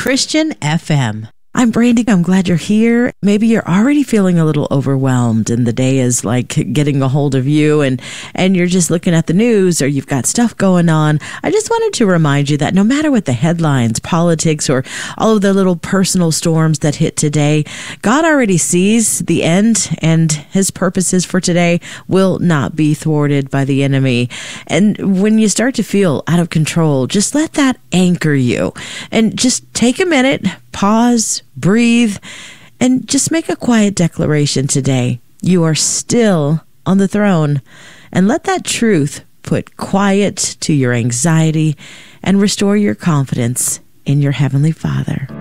Christian FM. I'm Brandy. I'm glad you're here. Maybe you're already feeling a little overwhelmed and the day is like getting a hold of you and you're just looking at the news or you've got stuff going on. I just wanted to remind you that no matter what the headlines, politics, or all of the little personal storms that hit today, God already sees the end and his purposes for today will not be thwarted by the enemy. And when you start to feel out of control, just let that anchor you and just take a minute, pause, breathe, and just make a quiet declaration today. You are still on the throne, and let that truth put quiet to your anxiety and restore your confidence in your Heavenly Father.